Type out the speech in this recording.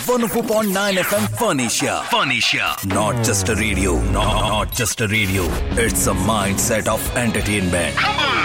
104.9 FM Furnisher. Furnisher. Not just a radio. Not just a radio. It's a mindset of entertainment. Come on.